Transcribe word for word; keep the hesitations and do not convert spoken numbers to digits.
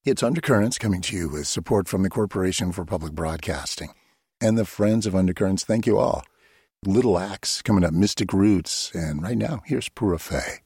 It's Undercurrents coming to you with support from the Corporation for Public Broadcasting. And the Friends of Undercurrents, thank you all. Little Axe coming up, Mystic Roots. And right now, here's Pura Fé.